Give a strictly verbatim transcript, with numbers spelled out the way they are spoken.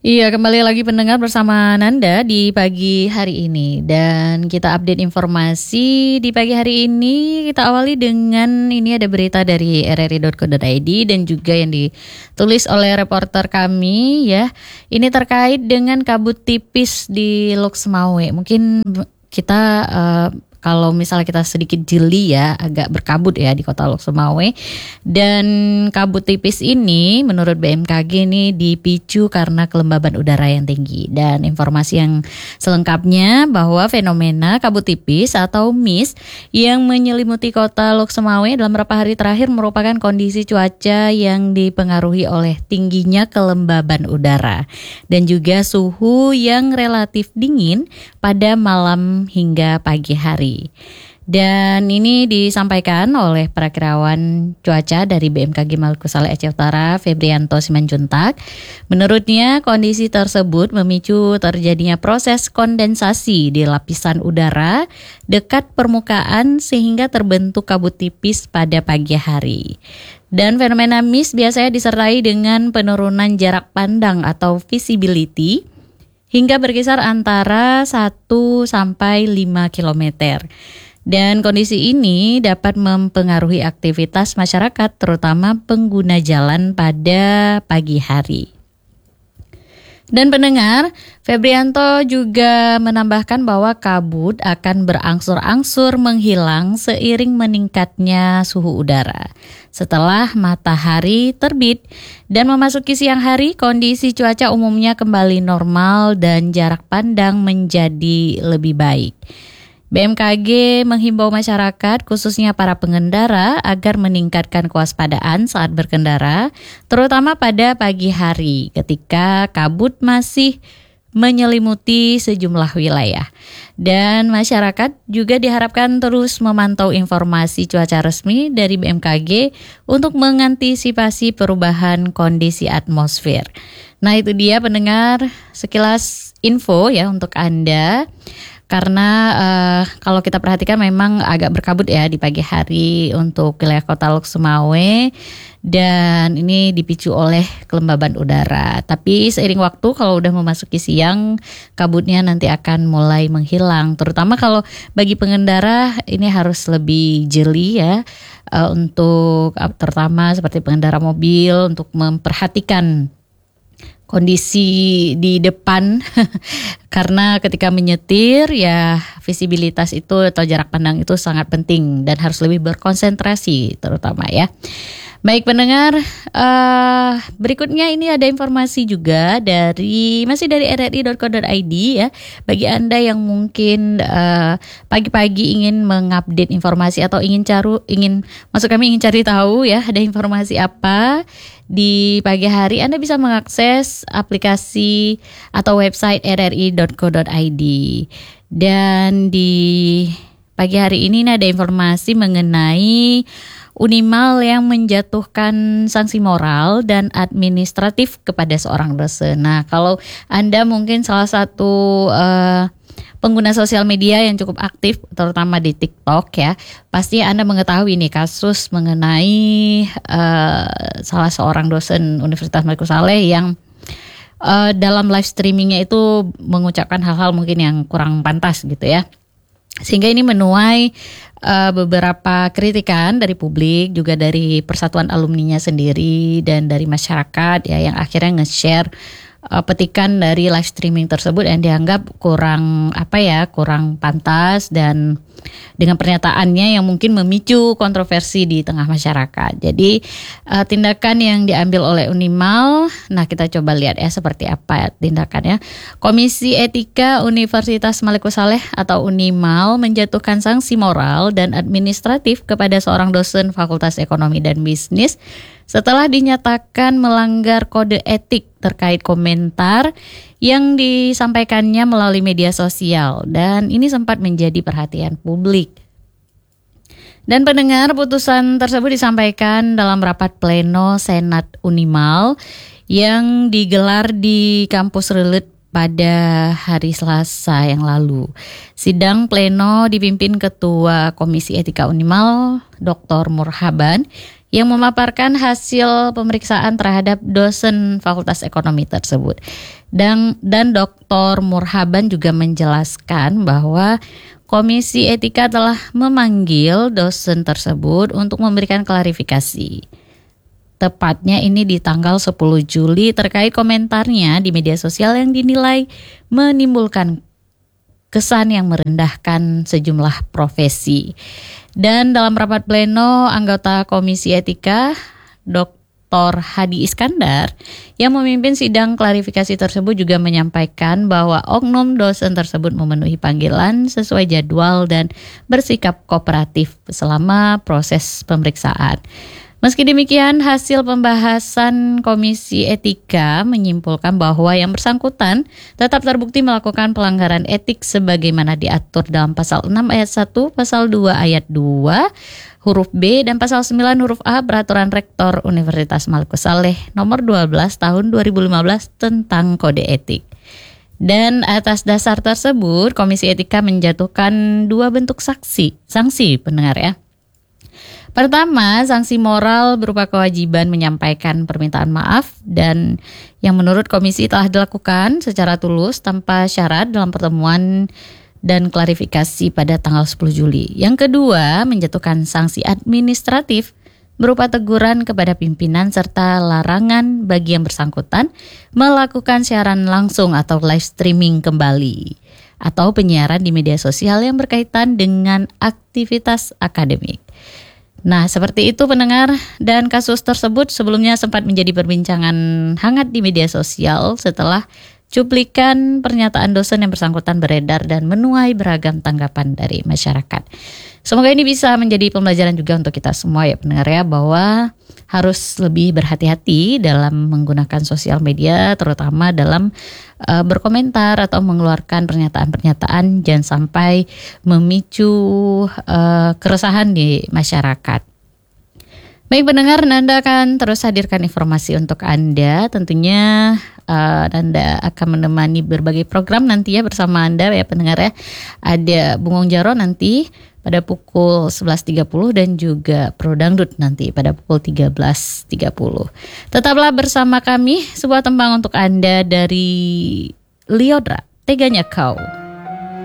Iya, kembali lagi pendengar bersama Nanda di pagi hari ini. Dan kita update informasi di pagi hari ini. Kita awali dengan ini ada berita dari r r i dot co dot i d dan juga yang ditulis oleh reporter kami ya. Ini terkait dengan kabut tipis di Loksmawe. Mungkin kita uh, kalau misalnya kita sedikit jeli ya, agak berkabut ya di kota Loksmawe. Dan kabut tipis ini menurut B M K G ini dipicu karena kelembaban udara yang tinggi. Dan informasi yang selengkapnya bahwa fenomena kabut tipis atau mist yang menyelimuti kota Loksmawe dalam beberapa hari terakhir merupakan kondisi cuaca yang dipengaruhi oleh tingginya kelembaban udara. Dan juga suhu yang relatif dingin pada malam hingga pagi hari. Dan ini disampaikan oleh perakirawan cuaca dari B M K G Maluku Saleh Aceh Utara, Febrianto Simanjuntak. Menurutnya kondisi tersebut memicu terjadinya proses kondensasi di lapisan udara dekat permukaan sehingga terbentuk kabut tipis pada pagi hari. Dan fenomena mist biasanya disertai dengan penurunan jarak pandang atau visibility hingga berkisar antara satu sampai lima kilometer. Dan kondisi ini dapat mempengaruhi aktivitas masyarakat, terutama pengguna jalan pada pagi hari. Dan pendengar, Febrianto juga menambahkan bahwa kabut akan berangsur-angsur menghilang seiring meningkatnya suhu udara. Setelah matahari terbit dan memasuki siang hari, kondisi cuaca umumnya kembali normal dan jarak pandang menjadi lebih baik. B M K G menghimbau masyarakat, khususnya para pengendara, agar meningkatkan kewaspadaan saat berkendara, terutama pada pagi hari ketika kabut masih menyelimuti sejumlah wilayah. Dan masyarakat juga diharapkan terus memantau informasi cuaca resmi dari B M K G untuk mengantisipasi perubahan kondisi atmosfer. Nah, itu dia pendengar sekilas info ya untuk Anda. Karena uh, kalau kita perhatikan memang agak berkabut ya di pagi hari untuk wilayah kota Loksmawe, dan ini dipicu oleh kelembaban udara. Tapi seiring waktu kalau udah memasuki siang, kabutnya nanti akan mulai menghilang. Terutama kalau bagi pengendara ini harus lebih jeli ya, uh, untuk terutama seperti pengendara mobil untuk memperhatikan kondisi di depan karena ketika menyetir ya visibilitas itu atau jarak pandang itu sangat penting dan harus lebih berkonsentrasi terutama ya. Baik pendengar, uh, berikutnya ini ada informasi juga dari masih dari r r i dot co dot i d ya. Bagi Anda yang mungkin uh, pagi-pagi ingin mengupdate informasi atau ingin cari ingin maksud kami ingin cari tahu ya ada informasi apa di pagi hari, Anda bisa mengakses aplikasi atau website r r i dot co dot i d. Dan di pagi hari ini ada informasi mengenai Unimal yang menjatuhkan sanksi moral dan administratif kepada seorang dosen. Nah, kalau Anda mungkin salah satu uh, pengguna sosial media yang cukup aktif, terutama di TikTok ya, pasti Anda mengetahui nih kasus mengenai uh, salah seorang dosen Universitas Maluku Saleh yang uh, dalam live streamingnya itu mengucapkan hal-hal mungkin yang kurang pantas gitu ya. Sehingga ini menuai uh, beberapa kritikan dari publik, juga dari persatuan alumninya sendiri dan dari masyarakat ya yang akhirnya nge-share uh, petikan dari live streaming tersebut yang dianggap kurang apa ya, kurang pantas dan dengan pernyataannya yang mungkin memicu kontroversi di tengah masyarakat. Jadi uh, tindakan yang diambil oleh Unimal, nah kita coba lihat ya seperti apa tindakannya. Komisi Etika Universitas Maluku Saleh atau Unimal menjatuhkan sanksi moral dan administratif kepada seorang dosen Fakultas Ekonomi dan Bisnis setelah dinyatakan melanggar kode etik terkait komentar yang disampaikannya melalui media sosial, dan ini sempat menjadi perhatian publik. Dan pendengar, putusan tersebut disampaikan dalam rapat pleno Senat Unimal yang digelar di Kampus Relut pada hari Selasa yang lalu. Sidang pleno dipimpin Ketua Komisi Etika Unimal, Doktor Murhaban, yang memaparkan hasil pemeriksaan terhadap dosen Fakultas Ekonomi tersebut. Dan, dan Doktor Murhaban juga menjelaskan bahwa Komisi Etika telah memanggil dosen tersebut untuk memberikan klarifikasi. Tepatnya ini di tanggal sepuluh Juli terkait komentarnya di media sosial yang dinilai menimbulkan kesan yang merendahkan sejumlah profesi. Dan dalam rapat pleno, anggota Komisi Etika, Doktor Hadi Iskandar, yang memimpin sidang klarifikasi tersebut juga menyampaikan bahwa oknum dosen tersebut memenuhi panggilan sesuai jadwal dan bersikap kooperatif selama proses pemeriksaan. Meski demikian, hasil pembahasan Komisi Etika menyimpulkan bahwa yang bersangkutan tetap terbukti melakukan pelanggaran etik sebagaimana diatur dalam pasal enam ayat satu, pasal dua ayat dua, huruf B, dan pasal sembilan huruf A Peraturan Rektor Universitas Maluku Saleh nomor dua belas tahun dua ribu lima belas tentang kode etik. Dan atas dasar tersebut, Komisi Etika menjatuhkan dua bentuk saksi, sanksi pendengar ya. Pertama, sanksi moral berupa kewajiban menyampaikan permintaan maaf dan yang menurut komisi telah dilakukan secara tulus tanpa syarat dalam pertemuan dan klarifikasi pada tanggal sepuluh Juli. Yang kedua, menjatuhkan sanksi administratif berupa teguran kepada pimpinan serta larangan bagi yang bersangkutan melakukan siaran langsung atau live streaming kembali atau penyiaran di media sosial yang berkaitan dengan aktivitas akademik. Nah, seperti itu pendengar, dan kasus tersebut sebelumnya sempat menjadi perbincangan hangat di media sosial setelah cuplikan pernyataan dosen yang bersangkutan beredar dan menuai beragam tanggapan dari masyarakat. Semoga ini bisa menjadi pembelajaran juga untuk kita semua ya pendengar ya, bahwa harus lebih berhati-hati dalam menggunakan sosial media, terutama dalam uh, berkomentar atau mengeluarkan pernyataan-pernyataan, jangan sampai memicu uh, keresahan di masyarakat. Baik pendengar, Nanda akan terus hadirkan informasi untuk Anda. Tentunya uh, Nanda akan menemani berbagai program nanti ya bersama Anda ya pendengar ya. Ada Bungong Jaro nanti pada pukul sebelas tiga puluh dan juga Pro Dangdut nanti pada pukul tiga belas tiga puluh. Tetaplah bersama kami, sebuah tembang untuk Anda dari Lyodra, Teganya Kau.